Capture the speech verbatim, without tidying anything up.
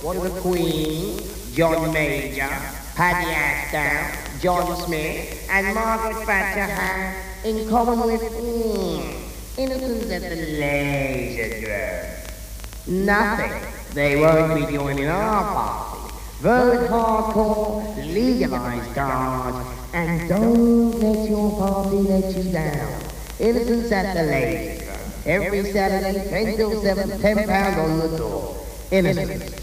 What do the Queen, John Major, Paddy Ashdown, John Smith, and Margaret Thatcher have in common with mm, innocents at the laser drum? Nothing. They won't be joining our party. Vote hardcore, legalize cards, and don't let your party let you down. Innocents at the laser drum. Every Saturday, ten till seven, ten pounds on the door. Innocents.